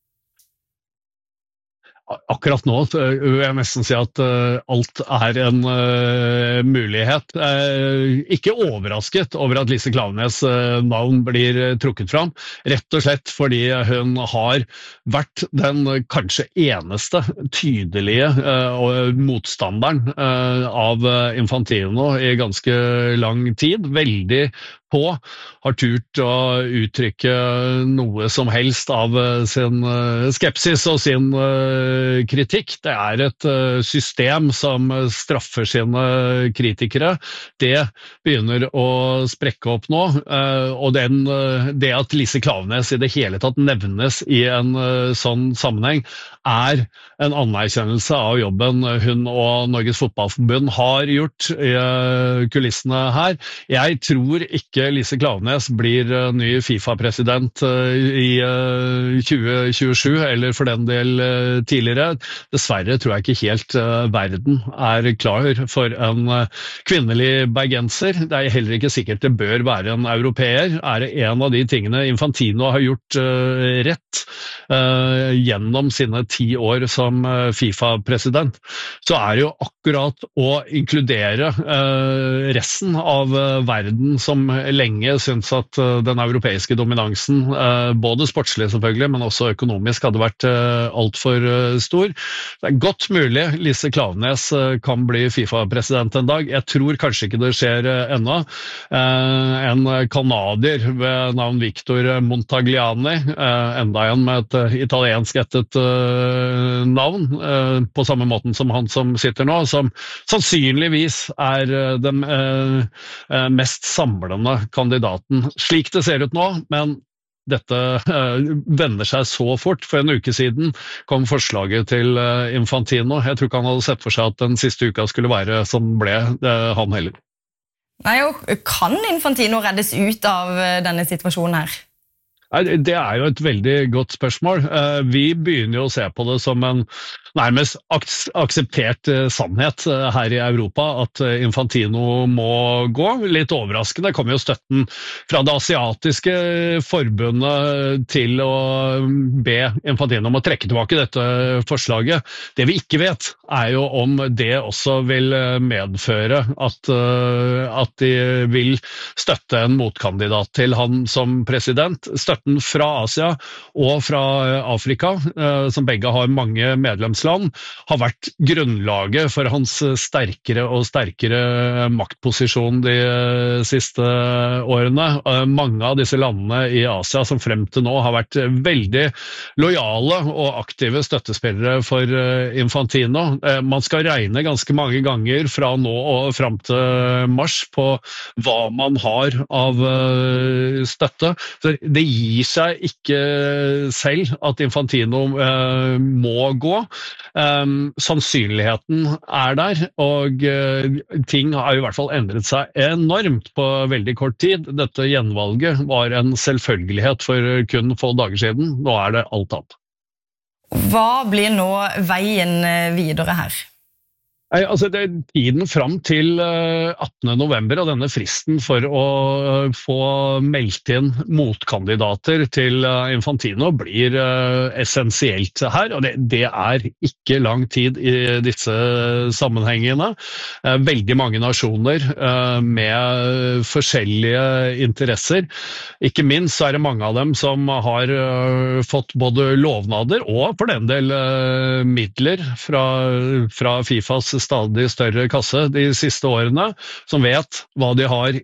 Akkurat nå vil jeg nesten si at uh, alt er en uh, mulighet. Uh, ikke overrasket over at Lise Klaveness uh, navn blir uh, trukket fram, rett og slett fordi hun har vært den uh, kanskje eneste tydelige uh, motstanderen uh, av uh, Infantino i ganske lang tid. Veldig på, har turt å uttrykke noe som helst av sin skepsis og sin kritikk. Det er et system som straffer sine kritikere. Det begynner å sprekke opp nå, og den, det at Lise Klaveness i det hele tatt nevnes i en sånn sammenheng, er en anerkjennelse av jobben hun og Norges Fotballforbund har gjort i kulissene her. Jeg tror ikke Lise Klaveness blir ny FIFA-president i tjue tjuesju, eller for den del tidligere. Dessverre tror jeg ikke helt verden er klar for en kvinnelig bergenser. Det er heller ikke sikkert det bør være en europeer. Er det en av de tingene Infantino har gjort rett gjennom sine ti år som FIFA-president, så er det jo akkurat å inkludere resten av verden som lenge synes at den europeiske dominansen, både sportslig selvfølgelig, men også økonomisk, hadde vært alt for stor. Det er godt mulig Lise Klaveness kan bli FIFA-president en dag. Jeg tror kanskje ikke det skjer ennå. En kanadier ved navn Victor Montagliani, enda en med et italiensk ettet navn, på samme måten som han som sitter nå, som sannsynligvis er den mest samlende kandidaten. Slik det ser ut nå, men dette vender seg så fort. For en uke siden kom forslaget til Infantino. Jeg tror ikke han hadde sett for seg at den siste uka skulle være som ble han heller. Nei, og kan Infantino reddes ut av denne situasjonen her? Det er jo et veldig godt spørsmål. Vi begynner jo å se på det som en nærmest akseptert sannhet her i Europa at Infantino må gå. Litt overraskende kommer jo støtten fra det asiatiske forbundet til å be Infantino om å trekke tilbake dette forslaget. Det vi ikke vet er jo om det også vil medføre at, at de vil støtte en motkandidat til han som president. Støtten fra Asia og fra Afrika, som begge har mange medlemsland, har vært grunnlaget for hans sterkere og sterkere maktposisjon de siste årene. Mange av disse landene i Asia som frem til nå har vært veldig lojale og aktive støttespillere for Infantino. Man skal regne ganske mange ganger fra nå og frem til mars på hva man har av støtte. Så det gir seg ikke selv at Infantino eh, må gå. Um, sannsynligheten er der, og uh, ting har i hvert fall endret seg enormt på veldig kort tid. Dette gjenvalget var en selvfølgelighet for kun få dager siden. Nå er det alt annet. Hva blir nå veien videre her? Nei, altså det er tiden frem til attende november og denne fristen for å få meldt inn motkandidater til Infantino blir essensielt her, og det, det er ikke lang tid i disse sammenhengene. Veldig mange nasjoner med forskjellige interesser. Ikke minst så er det mange av dem som har fått både lovnader og for den del midler fra, fra FIFAs stadig større kasse de siste årene, som vet hva de har